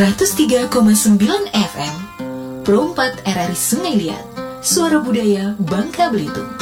103,9 FM Pro 4 RRI Sungai Liat, Suara Budaya Bangka Belitung.